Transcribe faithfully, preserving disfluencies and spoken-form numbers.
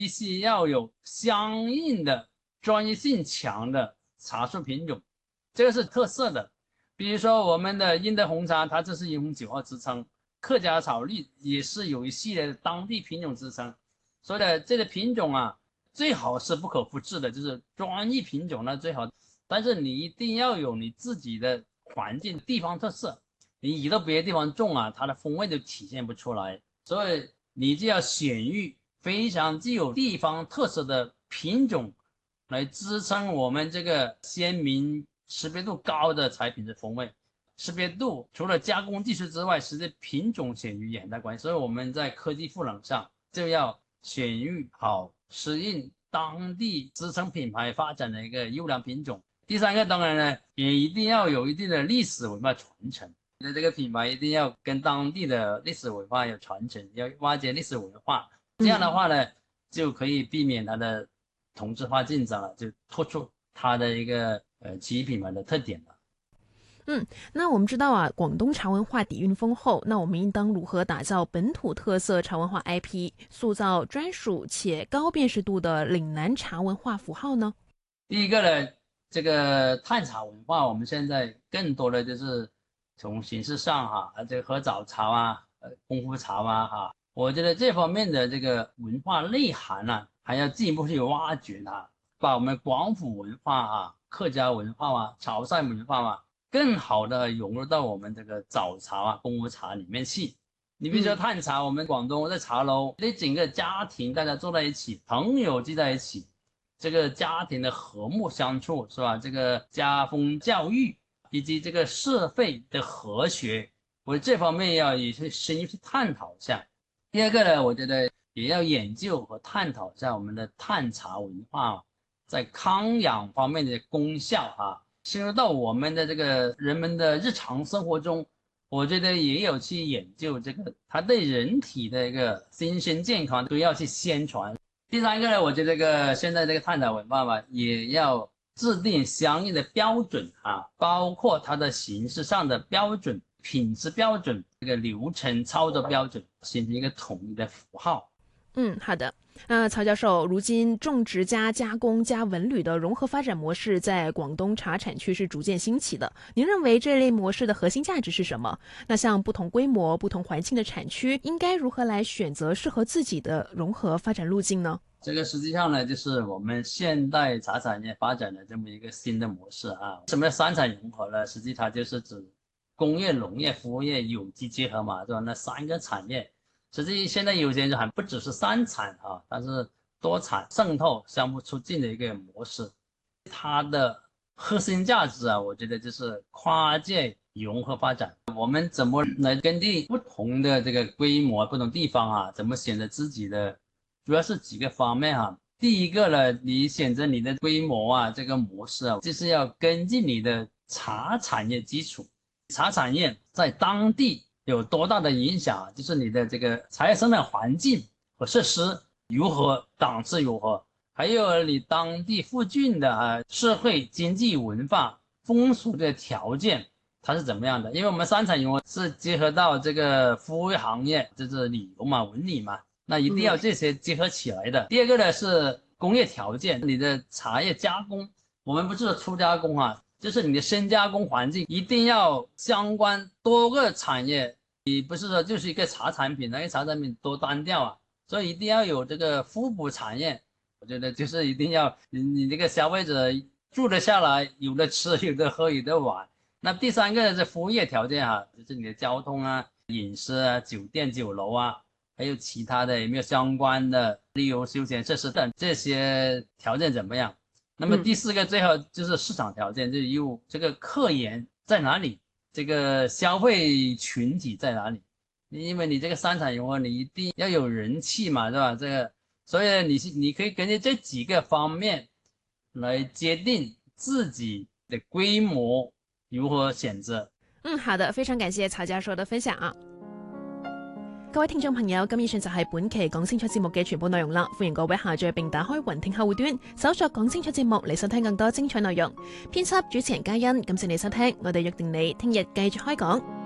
必须要有相应的专业性强的茶树品种，这个是特色的。比如说我们的英德红茶，它这是银红九号之称，客家草绿也是有一系列的当地品种之称。所以呢，这个品种啊，最好是不可复制的，就是专业品种呢最好。但是你一定要有你自己的环境地方特色，你移到别的地方种啊，它的风味就体现不出来。所以你就要选育非常具有地方特色的品种，来支撑我们这个鲜明识别度高的茶品质风味。识别度除了加工技术之外，实际品种选育也很大关系。所以我们在科技赋能上就要选育好适应当地支撑品牌发展的一个优良品种。第三个当然呢，也一定要有一定的历史文化传承。你的这个品牌一定要跟当地的历史文化有传承，要挖掘历史文化，这样的话呢，就可以避免它的同质化竞争了，就突出它的一个呃企业品牌的特点了。 嗯，那我们知道啊，广东茶文化底蕴丰厚，那我们应当如何打造本土特色茶文化 I P， 塑造专属且高辨识度的岭南茶文化符号呢？ 第一个呢，这个探茶文化，我们现在更多的就是从形式上哈，这个喝早茶啊，呃，功夫茶啊，哈，我觉得这方面的这个文化内涵呢、啊，还要进一步去挖掘它，把我们广府文化啊、客家文化啊、潮汕文化啊，更好的融入到我们这个早茶啊、功夫茶里面去。你比如说探茶，我们广东在茶楼，那整个家庭大家坐在一起，朋友聚在一起。这个家庭的和睦相处是吧？这个家风教育以及这个社会的和谐，我这方面要也去深入去探讨一下。第二个呢，我觉得也要研究和探讨一下我们的探茶文化在康养方面的功效啊，深入到我们的这个人们的日常生活中，我觉得也有去研究这个它对人体的一个精神健康都要去宣传。第三个呢，我觉得这个现在这个探讨文化吧，也要制定相应的标准啊，包括它的形式上的标准、品质标准、这个流程操作标准，形成一个统一的符号。 嗯，好的。那曹教授，如今种植加加工加文旅的融合发展模式在广东茶产区是逐渐兴起的。您认为这类模式的核心价值是什么？那像不同规模、不同环境的产区，应该如何来选择适合自己的融合发展路径呢？ 这个实际上呢，就是我们现代茶产业发展的这么一个新的模式啊。什么叫三产融合呢？实际它就是指工业、农业、服务业有机结合嘛，是吧？那三个产业。实际现在有些人还不只是三产啊，它是多产渗透、相互促进的一个模式。它的核心价值啊，我觉得就是跨界融合发展。我们怎么来根据不同的这个规模、不同地方啊，怎么选择自己的，主要是几个方面哈、啊。第一个呢，你选择你的规模啊，这个模式啊，就是要根据你的茶产业基础，茶产业在当地有多大的影响？就是你的这个茶叶生产环境和设施如何，档次如何，还有你当地附近的啊社会经济文化风俗的条件它是怎么样的？因为我们三产融合是结合到这个服务行业，就是旅游嘛、文旅嘛，那一定要这些结合起来的。嗯、第二个呢是工业条件，你的茶叶加工，我们不是初加工啊。就是你的深加工环境一定要相关多个产业，你不是说就是一个茶产品，那个茶产品多单调啊，所以一定要有这个互补产业。我觉得就是一定要你你这个消费者住得下来，有的吃，有的喝，有的玩。那第三个是服务业条件哈，就是你的交通啊、饮食啊、酒店酒楼啊，还有其他的有没有相关的旅游休闲设施等这些条件怎么样？那么第四个最后就是市场条件，就是有这个客源在哪里，这个消费群体在哪里？因为你这个三产融合，你一定要有人气嘛，对吧？这个，所以你是你可以根据这几个方面来决定自己的规模如何選擇。 嗯，好的，非常感謝曹教授的分享啊！各位聽眾朋友，咁以上就係本期講清楚節目嘅全部內容啦。歡迎各位下載並打開雲聽客戶端，搜索講清楚節目嚟收聽更多精彩內容。編輯主持人嘉欣，感謝你收聽，我哋約定你聽日繼續開講。